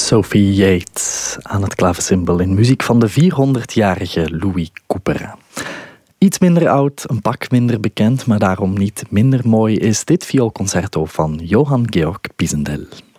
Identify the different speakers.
Speaker 1: Sophie Yates aan het klavecimbal in muziek van de 400-jarige Louis Couperin. Iets minder oud, een pak minder bekend, maar daarom niet minder mooi is dit vioolconcerto van Johann Georg Pisendel.